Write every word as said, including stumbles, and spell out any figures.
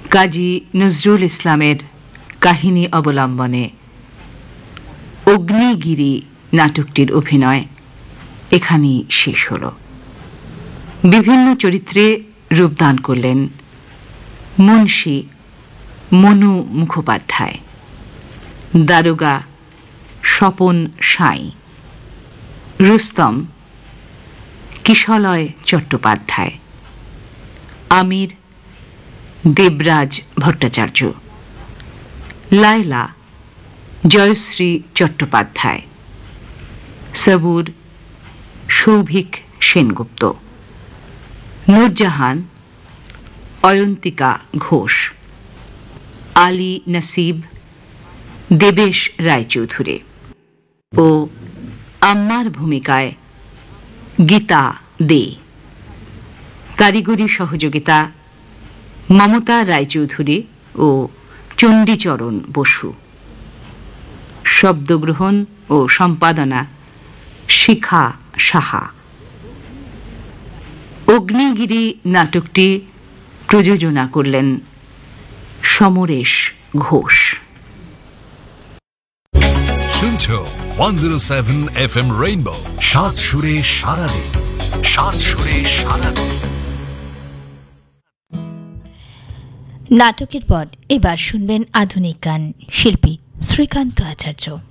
কাজী নজরুল ইসলামের কাহিনী অবলম্বনে অগ্নিগিরি নাটকটির অভিনয় এখানেই শেষ হল। বিভিন্ন চরিত্রে রূপদান করলেন মুন্সী মনু মুখোপাধ্যায়, দারোগা স্বপন সাঁই, রুস্তম কিশলয় চট্টোপাধ্যায়, আমির দেবরাজ ভট্টাচার্য, লায়লা জয়শ্রী চট্টোপাধ্যায়, সবুর সৌভিক সেনগুপ্ত, নূরজাহান অয়ন্তিকা ঘোষ, আলী নসিব দেবেশ রায়চৌধুরী ও আম্মার ভূমিকায় গীতা দে। কারিগরি সহযোগিতা মমতা রায়চৌধুরী ও চণ্ডীচরণ বসু। শব্দগ্রহণ ও সম্পাদনা শিখা সাহা। অগ্নিগিরি নাটকটি প্রযোজনা করলেন সমরেশ ঘোষ। শুনছো one zero seven F M rainbow, সাত সুরে সারাদিন, সাত সুরে সারাদিন। নাটকের পর এবার শুনবেন আধুনিক গান, শিল্পী শ্রীকান্ত আচার্য।